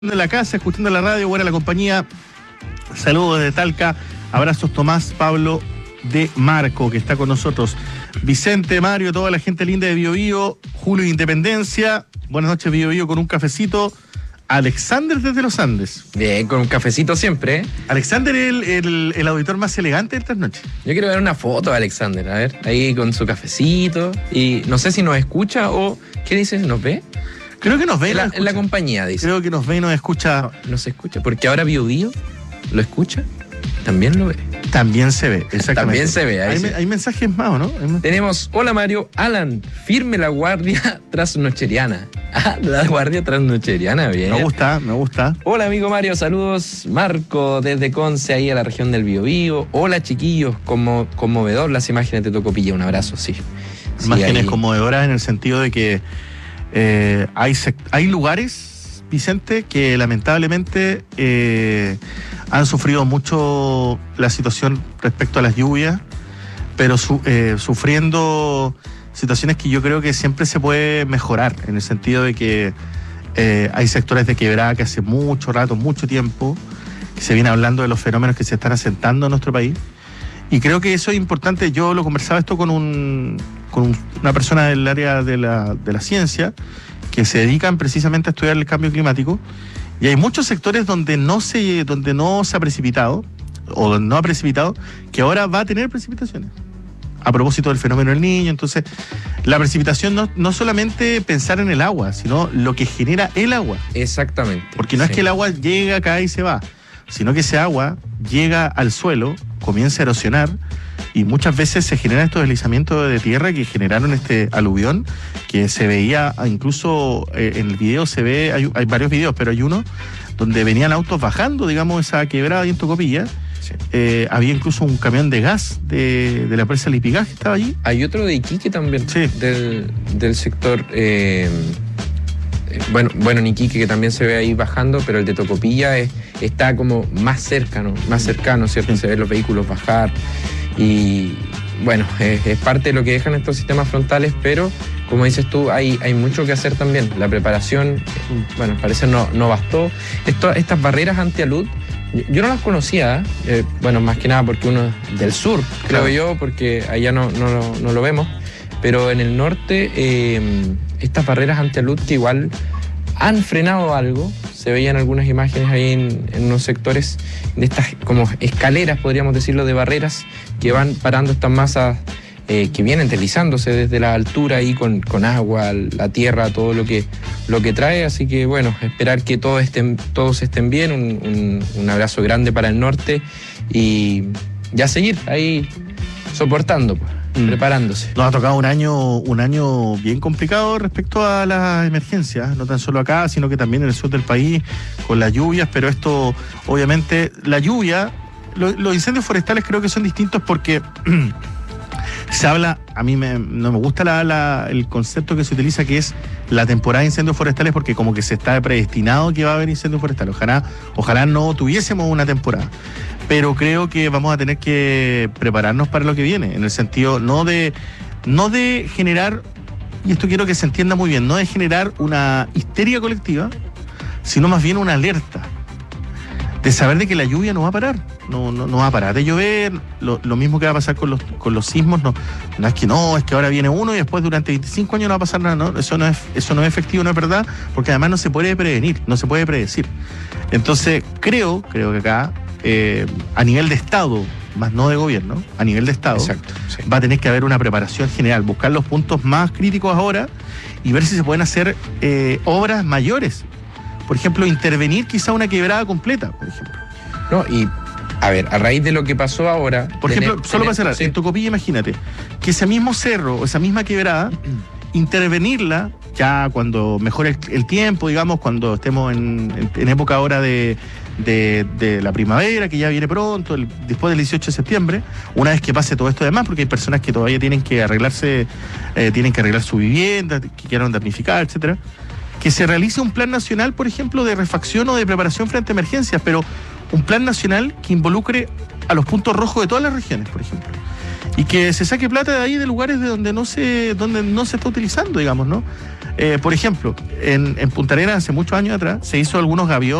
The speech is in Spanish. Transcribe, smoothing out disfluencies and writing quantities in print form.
de la casa, escuchando la radio, buena la compañía. Saludos desde Talca, abrazos Tomás, Pablo de Marco, que está con nosotros. Vicente, Mario, toda la gente linda de Bio Bio, Julio de Independencia. Buenas noches, Bio Bio, con un cafecito. Alexander desde los Andes. Bien, con un cafecito siempre, ¿eh? Alexander es el auditor más elegante de estas noches. Yo quiero ver una foto de Alexander, a ver, ahí con su cafecito. Y no sé si nos escucha o, ¿qué dices? ¿Nos ve? Creo que nos ve. En la compañía, dice. Creo que nos ve y nos escucha. No se escucha, porque ahora Bio Bio lo escucha, también lo ve. También se ve, exactamente. También se ve. Hay mensajes más, ¿o no? Tenemos, hola Mario, Alan, firme la guardia trasnocheriana. Ah, la guardia trasnocheriana, bien. Me gusta. Hola amigo Mario, saludos. Marco, desde Conce, ahí a la región del Biobío. Hola chiquillos, conmovedor las imágenes de Tocopilla, un abrazo, sí. Imágenes conmovedoras en el sentido de que hay lugares, Vicente, que lamentablemente han sufrido mucho la situación respecto a las lluvias, pero sufriendo situaciones que yo creo que siempre se puede mejorar, en el sentido de que hay sectores de quebrada que hace mucho rato, mucho tiempo, que se viene hablando de los fenómenos que se están asentando en nuestro país. Y creo que eso es importante. Yo lo conversaba esto con una persona del área de la ciencia, que se dedican precisamente a estudiar el cambio climático, y hay muchos sectores donde no se ha precipitado, o donde no ha precipitado, que ahora va a tener precipitaciones, a propósito del fenómeno del Niño. Entonces, la precipitación no solamente pensar en el agua, sino lo que genera el agua. Exactamente. Porque no es que el agua llega, cae y se va, sino que ese agua llega al suelo, comienza a erosionar, y muchas veces se generan estos deslizamientos de tierra que generaron este aluvión, que se veía incluso en el video, se ve, hay varios videos, pero hay uno donde venían autos bajando, digamos, esa quebrada ahí en Tocopilla. Sí. Había incluso un camión de gas de la empresa Lipigas que estaba allí. Hay otro de Iquique también, sí, del sector... Bueno, en Iquique, que también se ve ahí bajando, pero el de Tocopilla está como más cercano, ¿cierto? Se ven los vehículos bajar y, bueno, es parte de lo que dejan estos sistemas frontales, pero, como dices tú, hay mucho que hacer también. La preparación, bueno, parece no bastó. Estas barreras antialud, yo no las conocía, bueno, más que nada porque uno es del sur, creo yo, porque allá no lo vemos, pero en el norte... estas barreras antialud que igual han frenado algo. Se veían algunas imágenes ahí en unos sectores de estas como escaleras, podríamos decirlo, de barreras que van parando estas masas que vienen deslizándose desde la altura ahí con agua, la tierra, todo lo que trae. Así que bueno, esperar que todos estén bien. Un abrazo grande para el norte y ya seguir ahí soportando, pues. Preparándose. Nos ha tocado un año bien complicado respecto a las emergencias, no tan solo acá, sino que también en el sur del país, con las lluvias, pero esto, obviamente, la lluvia, los incendios forestales creo que son distintos porque se habla, a mí no me gusta el concepto que se utiliza, que es la temporada de incendios forestales, porque como que se está predestinado que va a haber incendios forestales. Ojalá no tuviésemos una temporada, pero creo que vamos a tener que prepararnos para lo que viene, en el sentido no de generar, y esto quiero que se entienda muy bien, no de generar una histeria colectiva, sino más bien una alerta, de saber de que la lluvia no va a parar, no va a parar de llover. Lo mismo que va a pasar con los sismos, no es que ahora viene uno y después durante 25 años no va a pasar nada, no, eso no es efectivo, no es verdad, porque además no se puede prevenir, no se puede predecir. Entonces creo que acá, a nivel de Estado, más no de gobierno, a nivel de Estado, exacto, sí, va a tener que haber una preparación general, buscar los puntos más críticos ahora y ver si se pueden hacer obras mayores. Por ejemplo, intervenir quizá una quebrada completa, por ejemplo. No, y a ver, a raíz de lo que pasó ahora... Por ejemplo, solo para cerrar, sí, en Tocopilla, imagínate, que ese mismo cerro o esa misma quebrada, intervenirla ya cuando mejore el tiempo, digamos, cuando estemos en época ahora de la primavera, que ya viene pronto, después del 18 de septiembre, una vez que pase todo esto de más, porque hay personas que todavía tienen que arreglar su vivienda, que quieran damnificar, etcétera. Que se realice un plan nacional, por ejemplo, de refacción o de preparación frente a emergencias, pero un plan nacional que involucre a los puntos rojos de todas las regiones, por ejemplo. Y que se saque plata de ahí, de lugares de donde no se está utilizando, digamos, ¿no? Por ejemplo, en Punta Arenas hace muchos años atrás se hizo algunos gaviones